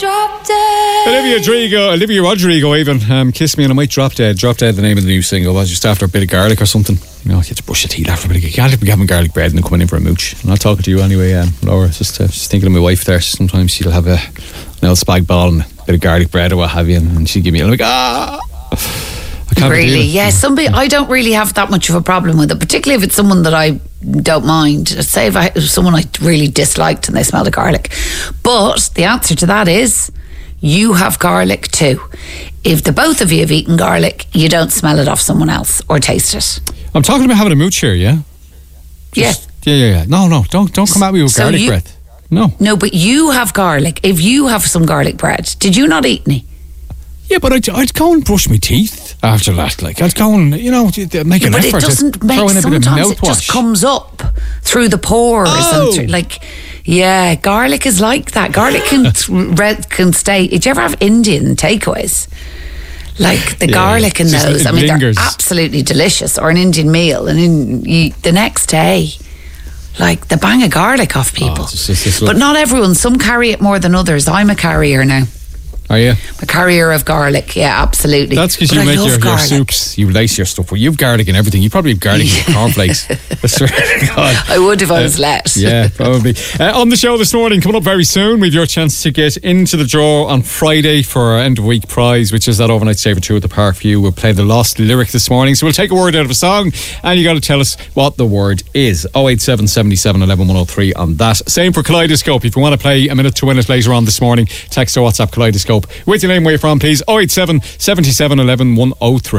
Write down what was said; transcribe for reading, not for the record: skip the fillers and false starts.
Olivia Rodrigo even, Kiss Me and I Might Drop Dead. Drop Dead, the name of the new single, was just after a bit of garlic or something. You know, you have to brush your teeth after a bit of, you can't be having garlic bread and then coming in for a mooch. I'm not talking to you anyway, Laura, just thinking of my wife there. Sometimes she'll have an old spag ball and a bit of garlic bread or what have you, and she'd give me, I'm like, I can't really, yeah. I don't really have that much of a problem with it, particularly if it's someone that I don't mind. Say if someone I really disliked and they smell the garlic. But the answer to that is, you have garlic too. If the both of you have eaten garlic, you don't smell it off someone else or taste it. I'm talking about having a mooch here, yeah? Yeah. No, don't come at me with garlic bread. No, but you have garlic. If you have some garlic bread, did you not eat any? Yeah, but I'd go and brush my teeth after that. Like, I'd go and, make an effort. But it doesn't make, sometimes it just comes up through the pores. Garlic is like that. Garlic can stay. Did you ever have Indian takeaways? Like the garlic in those. I mean, they're absolutely delicious. Or an Indian meal. And the next day, like the bang of garlic off people. But not everyone. Some carry it more than others. I'm a carrier now. Are you? A carrier of garlic, yeah, absolutely. That's because you make your soups, you lace your stuff. Well, you have garlic in everything. You probably have garlic in your cornflakes. I swear to God. I would if I was let. Yeah, probably. On the show this morning, coming up very soon, we have your chance to get into the draw on Friday for our end of week prize, which is that overnight stay for two at the Parkview. We'll play the lost lyric this morning. So we'll take a word out of a song and you got to tell us what the word is. 087 77 11 103 on that. Same for Kaleidoscope. If you want to play a minute to win it later on this morning, text or WhatsApp Kaleidoscope with your name, where you're from, please. 087 77 11 103.